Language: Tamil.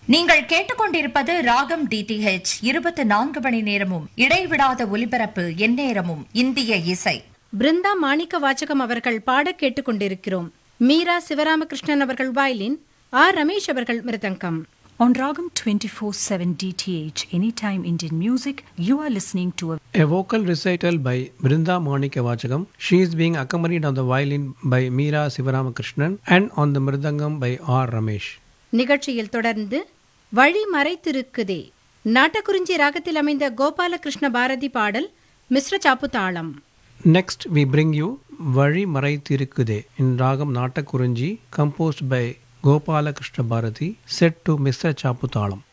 நீங்கள் கேட்டுக்கொண்டிருப்பது ராகம் டிடிஹெச் 24 மணி நேரமும் இடைவிடாத ஒலிபரப்பு எந்நேரமும் இந்திய இசை. பிருந்தா மாணிக்க வாச்சகம் அவர்கள் பாட கேட்டுக்கொண்டிருக்கிறோம். மீரா சிவராமகிருஷ்ணன் அவர்கள் வயலின், ஆர் ரமேஷ் அவர்கள் மிருதங்கம். On Ragam 24/7 DTH, Anytime Indian Music, you are listening to a vocal recital by Brinda Manika Vachagam. She is being accompanied on the violin by Meera Sivaramakrishnan and on the mridangam by R. Ramesh. நிகழ்ச்சியில் தொடர்ந்து வழி மறைத்திருக்குதே, நாட்டக்குறிஞ்சி ராகத்தில் அமைந்த கோபாலகிருஷ்ண பாரதி பாடல், மிஸ்ர சாப்பு தாளம். Next we bring you Vali Maraithirukkude in Ragam Natakkurinji, composed by Gopala Krishna Bharati, set to Mr. Chaputalam.